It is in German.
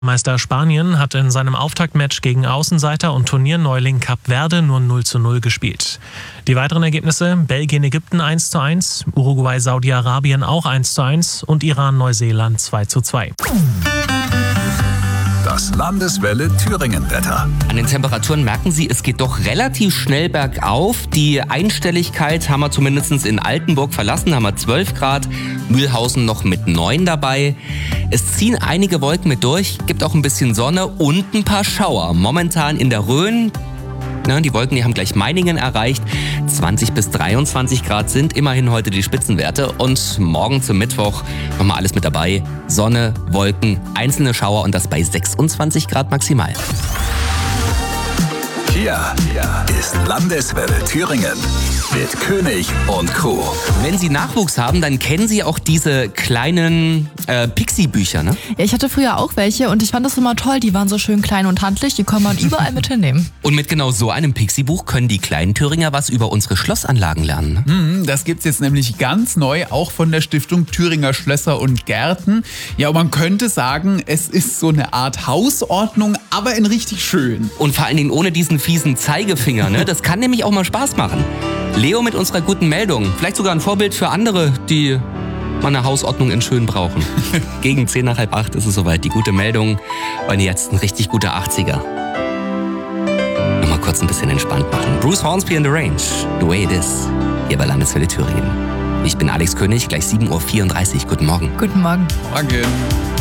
Meister Spanien hat in seinem Auftaktmatch gegen Außenseiter und Turnierneuling Kap Verde nur 0:0 gespielt. Die weiteren Ergebnisse: Belgien-Ägypten 1:1, Uruguay-Saudi-Arabien auch 1:1 und Iran-Neuseeland 2:2. Das Landeswelle Thüringen-Wetter. An den Temperaturen merken Sie, es geht doch relativ schnell bergauf. Die Einstelligkeit haben wir zumindest in Altenburg verlassen, haben wir 12 Grad. Mühlhausen noch mit 9 dabei. Es ziehen einige Wolken mit durch, gibt auch ein bisschen Sonne und ein paar Schauer. Momentan in der Rhön. Die Wolken, die haben gleich Meiningen erreicht. 20 bis 23 Grad sind immerhin heute die Spitzenwerte. Und morgen zum Mittwoch nochmal alles mit dabei. Sonne, Wolken, einzelne Schauer und das bei 26 Grad maximal. Hier ist Landeswelle Thüringen mit König und Crew. Wenn Sie Nachwuchs haben, dann kennen Sie auch diese kleinen Pixie-Bücher, ne? Ja, ich hatte früher auch welche und ich fand das immer toll. Die waren so schön klein und handlich, die kann man überall mit hinnehmen. Und mit genau so einem Pixie-Buch können die kleinen Thüringer was über unsere Schlossanlagen lernen. Ne? Das gibt's jetzt nämlich ganz neu, auch von der Stiftung Thüringer Schlösser und Gärten. Ja, und man könnte sagen, es ist so eine Art Hausordnung, aber in richtig schön. Und vor allen Dingen ohne diesen fiesen Zeigefinger, ne? Das kann nämlich auch mal Spaß machen. Leo mit unserer guten Meldung. Vielleicht sogar ein Vorbild für andere, die mal eine Hausordnung in schön brauchen. Gegen 7:50 ist es soweit. Die gute Meldung. Und jetzt ein richtig guter 80er. Nochmal kurz ein bisschen entspannt machen. Bruce Hornsby in the Range. The way it is. Hier bei Landeswelle Thüringen. Ich bin Alex König, gleich 7:34 Uhr. Guten Morgen. Guten Morgen. Morgen.